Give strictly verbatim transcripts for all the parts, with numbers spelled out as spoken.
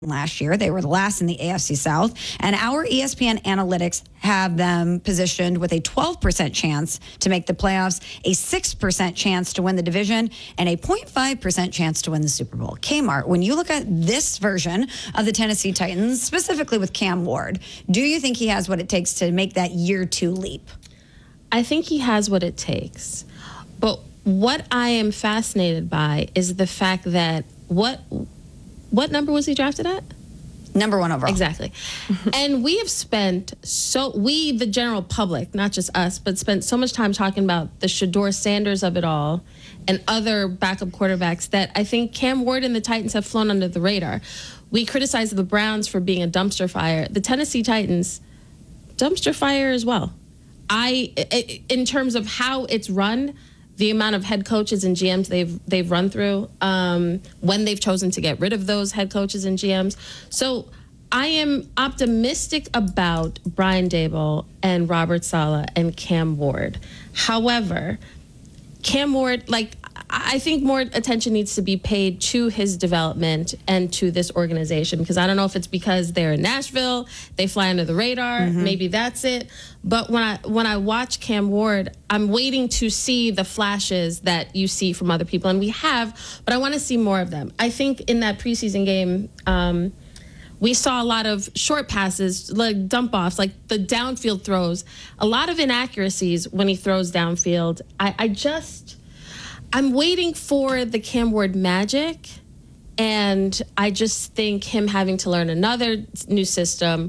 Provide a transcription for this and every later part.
last year. They were the last in the A F C South. And our E S P N analytics have them positioned with a twelve percent chance to make the playoffs, a six percent chance to win the division, and a zero point five percent chance to win the Super Bowl. Kmart, when you look at this version of the Tennessee Titans, specifically with Cam Ward, do you think he has what it takes to make that year two leap? I think he has what it takes. But what I am fascinated by is the fact that what what number was he drafted at? Number one overall. Exactly. And we have spent so, we, the general public, not just us, but spent so much time talking about the Shedeur Sanders of it all and other backup quarterbacks that I think Cam Ward and the Titans have flown under the radar. We criticized the Browns for being a dumpster fire. The Tennessee Titans, dumpster fire as well. I, in terms of how it's run, the amount of head coaches and G Ms they've they've run through, um, when they've chosen to get rid of those head coaches and G Ms. So I am optimistic about Brian Daboll and Robert Saleh and Cam Ward. However, Cam Ward, like, I think more attention needs to be paid to his development and to this organization, because I don't know if it's because they're in Nashville, they fly under the radar, mm-hmm. maybe that's it. But when I when I watch Cam Ward, I'm waiting to see the flashes that you see from other people, and we have, but I want to see more of them. I think in that preseason game, um, we saw a lot of short passes, like dump offs, like the downfield throws, a lot of inaccuracies when he throws downfield. I, I just... I'm waiting for the Cam Ward magic, and I just think him having to learn another new system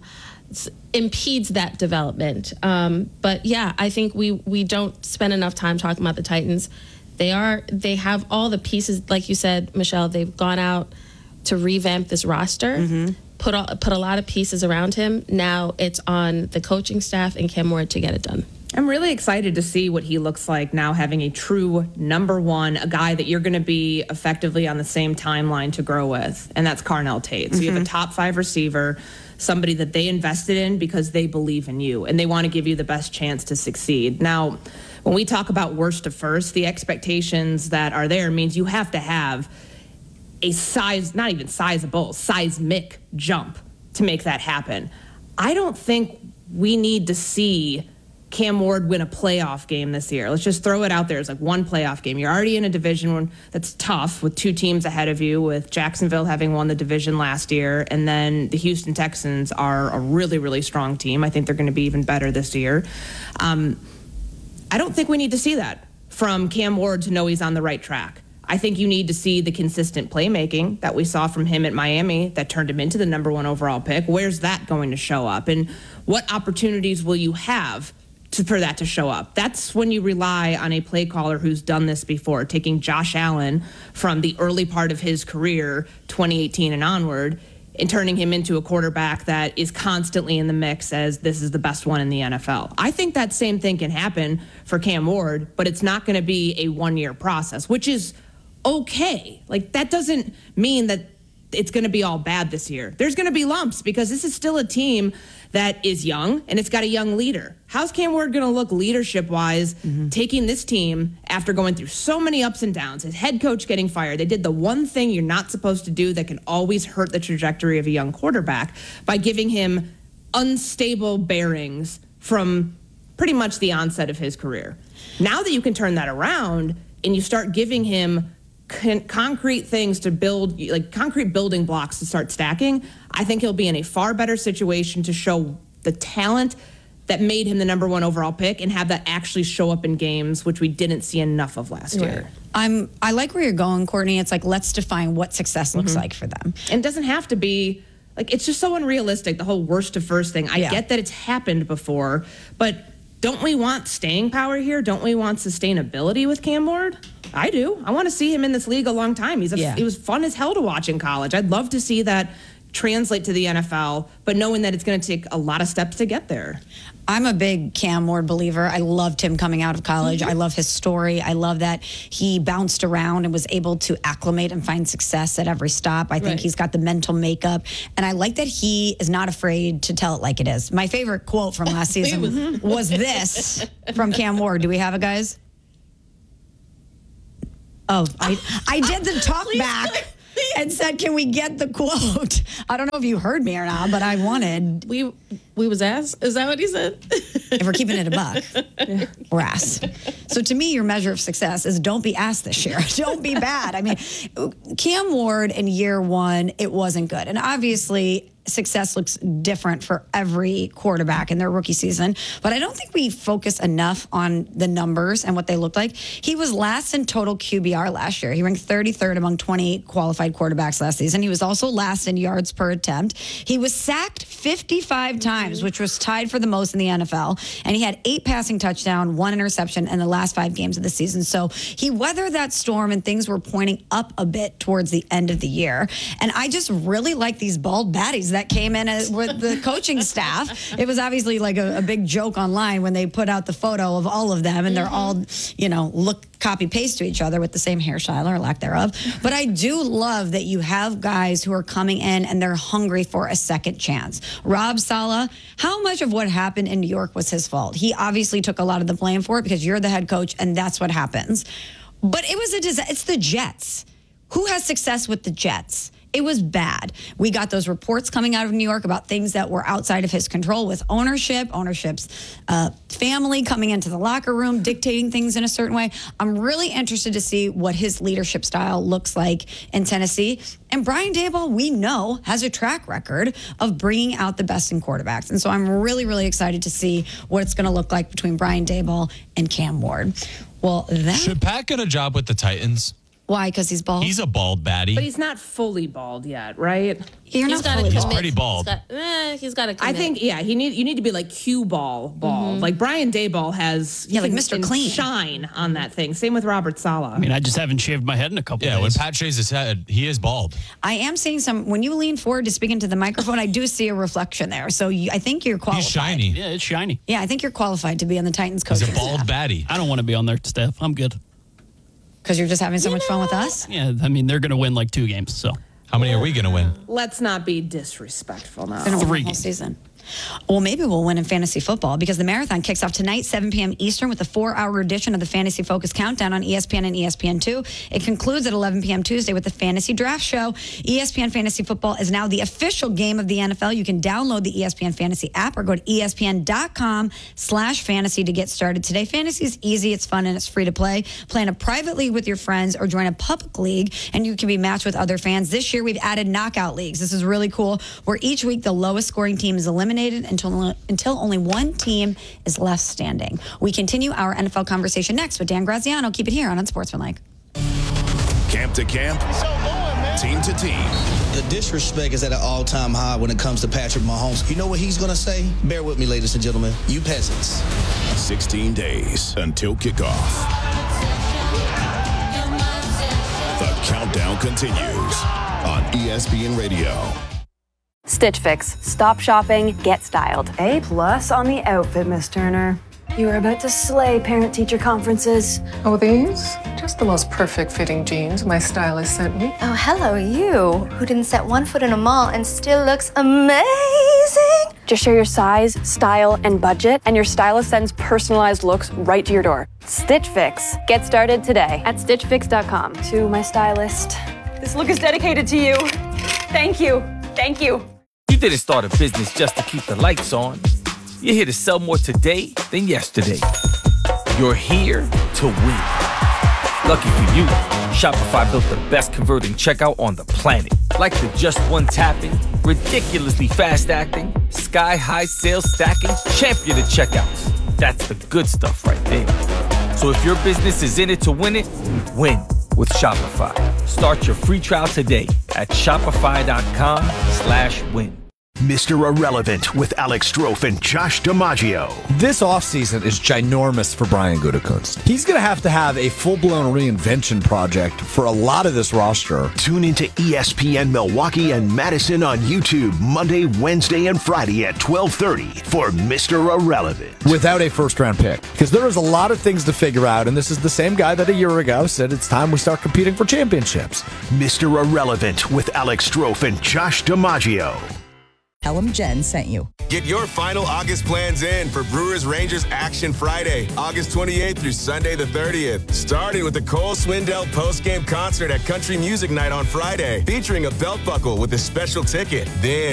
impedes that development. Um, but yeah, I think we we don't spend enough time talking about the Titans. They are they have all the pieces, like you said, Michelle. They've gone out to revamp this roster, mm-hmm. put all, put a lot of pieces around him. Now it's on the coaching staff and Cam Ward to get it done. I'm really excited to see what he looks like now, having a true number one, a guy that you're going to be effectively on the same timeline to grow with, and that's Carnell Tate. So mm-hmm. you have a top five receiver, somebody that they invested in because they believe in you, and they want to give you the best chance to succeed. Now, when we talk about worst to first, the expectations that are there means you have to have a size, not even sizable, seismic jump to make that happen. I don't think we need to see Cam Ward win a playoff game this year. Let's just throw it out there as like one playoff game. You're already in a division that's tough with two teams ahead of you, with Jacksonville having won the division last year, and then the Houston Texans are a really, really strong team. I think they're going to be even better this year. Um, I don't think we need to see that from Cam Ward to know he's on the right track. I think you need to see the consistent playmaking that we saw from him at Miami that turned him into the number one overall pick. Where's that going to show up? And what opportunities will you have To, for that to show up? That's when you rely on a play caller who's done this before, taking Josh Allen from the early part of his career, twenty eighteen and onward, and turning him into a quarterback that is constantly in the mix as this is the best one in the N F L. I think that same thing can happen for Cam Ward, but it's not going to be a one-year process, which is okay. Like, that doesn't mean that it's going to be all bad this year. There's going to be lumps because this is still a team that is young and it's got a young leader. How's Cam Ward going to look leadership-wise, mm-hmm. taking this team after going through so many ups and downs, his head coach getting fired? They did the one thing you're not supposed to do that can always hurt the trajectory of a young quarterback by giving him unstable bearings from pretty much the onset of his career. Now that you can turn that around and you start giving him Con- concrete things to build, like concrete building blocks to start stacking, I think he'll be in a far better situation to show the talent that made him the number one overall pick and have that actually show up in games, which we didn't see enough of last right. year. I'm, I like where you're going, Courtney. It's like, let's define what success looks mm-hmm. like for them. And it doesn't have to be, like, it's just so unrealistic, the whole worst to first thing. I yeah. get that it's happened before, but don't we want staying power here? Don't we want sustainability with Cam Ward? I do. I want to see him in this league a long time. He's a, yeah. He was fun as hell to watch in college. I'd love to see that translate to the N F L, but knowing that it's going to take a lot of steps to get there. I'm a big Cam Ward believer. I loved him coming out of college. Mm-hmm. I love his story. I love that he bounced around and was able to acclimate and find success at every stop. I think right. he's got the mental makeup. And I like that he is not afraid to tell it like it is. My favorite quote from last season was this from Cam Ward. Do we have it, guys? Oh, I I did the talk back. and said, "Can we get the quote?" I don't know if you heard me or not, but I wanted. We we was asked. Is that what he said? If we're keeping it a buck, we're asked. So to me, your measure of success is don't be asked this year. Don't be bad. I mean, Cam Ward in year one, it wasn't good, and obviously success looks different for every quarterback in their rookie season. But I don't think we focus enough on the numbers and what they look like. He was last in total Q B R last year. He ranked thirty-third among twenty-eight qualified quarterbacks last season. He was also last in yards per attempt. He was sacked fifty-five times, which was tied for the most in the N F L. And he had eight passing touchdowns, one interception in the last five games of the season. So he weathered that storm and things were pointing up a bit towards the end of the year. And I just really like these bald baddies that came in as, with the coaching staff. It was obviously like a, a big joke online when they put out the photo of all of them and they're all, you know, look copy paste to each other with the same hairstyle or lack thereof. But I do love that you have guys who are coming in and they're hungry for a second chance. Rob Saleh, how much of what happened in New York was his fault? He obviously took a lot of the blame for it because you're the head coach and that's what happens. But it was a disaster. It's the Jets. Who has success with the Jets? It was bad. We got those reports coming out of New York about things that were outside of his control with ownership, ownership's uh, family coming into the locker room, dictating things in a certain way. I'm really interested to see what his leadership style looks like in Tennessee. And Brian Daboll, we know, has a track record of bringing out the best in quarterbacks. And so I'm really, really excited to see what it's going to look like between Brian Daboll and Cam Ward. Well, that... Should Pat get a job with the Titans? Why? Because he's bald? He's a bald baddie. But he's not fully bald yet, right? You're He's not got to fully commit. He's bald. pretty bald. He's got, eh, he's got to I commit. think, yeah, he need you need to be like cue ball bald. Like Brian Daboll has, he Yeah, like can- Mister can Clean. shine on that thing. Same with Robert Saleh. I mean, I just haven't shaved my head in a couple Yeah, when days. Pat shaves his head, he is bald. I am seeing some, when you lean forward to speak into the microphone, I do see a reflection there. So you, I think you're qualified. He's shiny. Yeah, it's shiny. Yeah, I think you're qualified to be on the Titans coaching He's a bald baddie. I don't want to be on their staff. I'm good. because you're just having so much fun with us. Yeah, I mean, they're going to win like two games, so. How many are we going to win? Let's not be disrespectful now. Gonna win Three the whole games. season. Well, maybe we'll win in fantasy football because the marathon kicks off tonight, seven p.m. Eastern, with a four-hour edition of the Fantasy Focus Countdown on E S P N and E S P N two. It concludes at eleven p.m. Tuesday with the Fantasy Draft Show. E S P N Fantasy Football is now the official game of the N F L. You can download the E S P N Fantasy app or go to E S P N dot com slash fantasy to get started today. Fantasy is easy, it's fun, and it's free to play. Play in a private league with your friends or join a public league, and you can be matched with other fans. This year, we've added knockout leagues. This is really cool, where each week the lowest scoring team is eliminated until until only one team is left standing. We continue our N F L conversation next with Dan Graziano. Keep it here on Unsportsmanlike. Camp to camp, team to team. The disrespect is at an all-time high when it comes to Patrick Mahomes. You know what he's going to say? Bear with me, ladies and gentlemen. You peasants. sixteen days until kickoff. The countdown continues on E S P N Radio. Stitch Fix. Stop shopping, get styled. A plus on the outfit, Miss Turner. You are about to slay parent-teacher conferences. Oh, these? Just the most perfect fitting jeans my stylist sent me. Oh, hello, you, who didn't set one foot in a mall and still looks amazing. Just share your size, style, and budget, and your stylist sends personalized looks right to your door. Stitch Fix. Get started today at stitch fix dot com. To my stylist, this look is dedicated to you. Thank you. Thank you. You didn't start a business just to keep the lights on. You're here to sell more today than yesterday. You're here to win. Lucky for you, Shopify built the best converting checkout on the planet. Like the just one tapping, ridiculously fast acting, sky-high sales stacking, champion of checkouts. That's the good stuff right there. So if your business is in it to win it, win with Shopify. Start your free trial today at shopify.com slash win. Mister Irrelevant with Alex Strofe and Josh DiMaggio. This offseason is ginormous for Brian Gutekunst. He's going to have to have a full-blown reinvention project for a lot of this roster. Tune into E S P N Milwaukee and Madison on YouTube Monday, Wednesday, and Friday at twelve thirty for Mister Irrelevant. Without a first-round pick. Because there is a lot of things to figure out, and this is the same guy that a year ago said it's time we start competing for championships. Mister Irrelevant with Alex Strofe and Josh DiMaggio. Tell them Jen sent you. Get your final August plans in for Brewers Rangers Action Friday, August twenty-eighth through Sunday the thirtieth. Starting with the Cole Swindell postgame concert at Country Music Night on Friday, featuring a belt buckle with a special ticket. Then